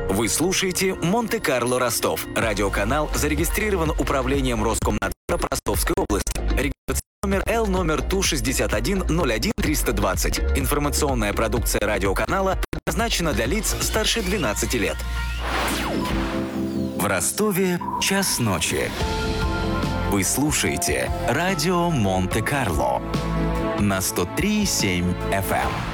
Вы слушаете «Монте-Карло Ростов». Радиоканал зарегистрирован управлением Роскомнадзора по Ростовской области. Регистрационный номер Л номер ТУ-61-01-320. Информационная продукция радиоканала предназначена для лиц старше 12 лет. В Ростове час ночи. Вы слушаете радио Монте-Карло на 103,7 FM.